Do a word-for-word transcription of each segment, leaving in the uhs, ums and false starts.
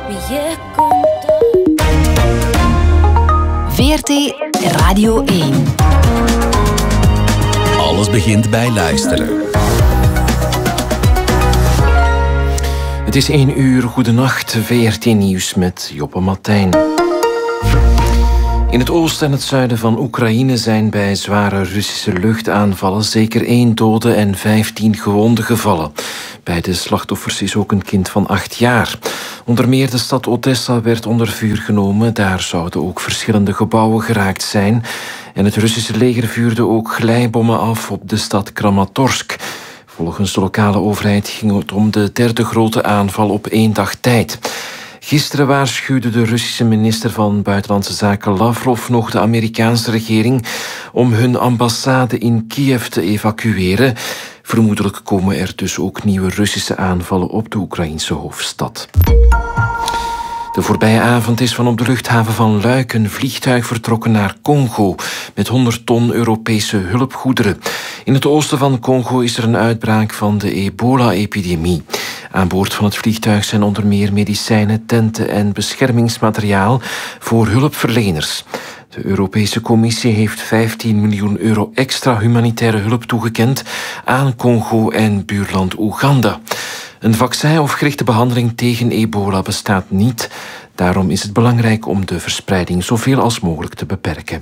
V R T Radio één. Alles begint bij luisteren. Het is één uur, goedenacht, V R T Nieuws met Joppe Martijn. In het oosten en het zuiden van Oekraïne zijn bij zware Russische luchtaanvallen zeker één dode en vijftien gewonden gevallen. Bij de slachtoffers is ook een kind van acht jaar. Onder meer de stad Odessa werd onder vuur genomen. Daar zouden ook verschillende gebouwen geraakt zijn. En het Russische leger vuurde ook glijbommen af op de stad Kramatorsk. Volgens de lokale overheid ging het om de derde grote aanval op één dag tijd. Gisteren waarschuwde de Russische minister van Buitenlandse Zaken Lavrov nog de Amerikaanse regering om hun ambassade in Kiev te evacueren. Vermoedelijk komen er dus ook nieuwe Russische aanvallen op de Oekraïnse hoofdstad. De voorbije avond is van op de luchthaven van Luik een vliegtuig vertrokken naar Congo met honderd ton Europese hulpgoederen. In het oosten van Congo is er een uitbraak van de ebola-epidemie. Aan boord van het vliegtuig zijn onder meer medicijnen, tenten en beschermingsmateriaal voor hulpverleners. De Europese Commissie heeft vijftien miljoen euro extra humanitaire hulp toegekend aan Congo en buurland Oeganda. Een vaccin of gerichte behandeling tegen ebola bestaat niet. Daarom is het belangrijk om de verspreiding zoveel als mogelijk te beperken.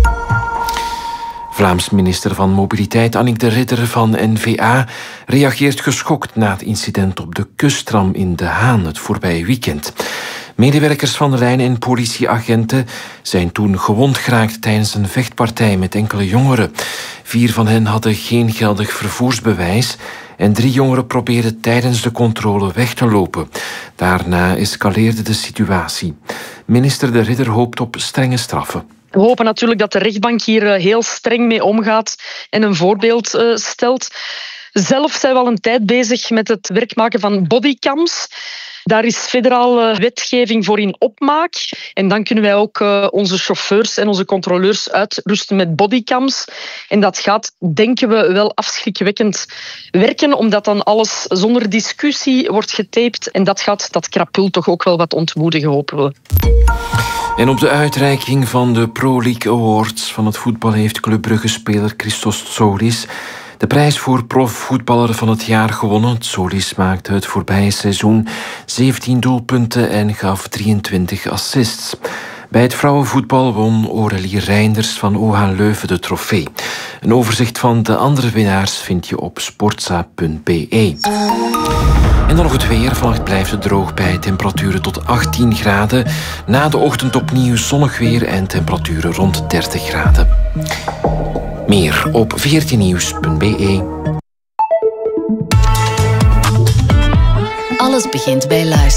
Vlaams minister van Mobiliteit Annick de Ridder van N V A reageert geschokt na het incident op de kusttram in De Haan het voorbije weekend. Medewerkers van de lijn en politieagenten zijn toen gewond geraakt tijdens een vechtpartij met enkele jongeren. Vier van hen hadden geen geldig vervoersbewijs en drie jongeren probeerden tijdens de controle weg te lopen. Daarna escaleerde de situatie. Minister de Ridder hoopt op strenge straffen. We hopen natuurlijk dat de rechtbank hier heel streng mee omgaat en een voorbeeld uh, stelt. Zelf zijn we al een tijd bezig met het werk maken van bodycams. Daar is federale wetgeving voor in opmaak. En dan kunnen wij ook uh, onze chauffeurs en onze controleurs uitrusten met bodycams. En dat gaat, denken we, wel afschrikwekkend werken, omdat dan alles zonder discussie wordt getaped. En dat gaat dat krapul toch ook wel wat ontmoedigen, hopen we. En op de uitreiking van de Pro League Awards van het voetbal heeft Club Brugge-speler Christos Tsolis de prijs voor profvoetballer van het jaar gewonnen. Tsolis maakte het voorbije seizoen zeventien doelpunten en gaf drieëntwintig assists. Bij het vrouwenvoetbal won Aurélie Reinders van O H Leuven de trofee. Een overzicht van de andere winnaars vind je op sportza punt b e. En dan nog het weer. Vannacht blijft het droog bij temperaturen tot achttien graden. Na de ochtend opnieuw zonnig weer en temperaturen rond dertig graden. Meer op v r t nieuws punt b e. Alles begint bij luisteren.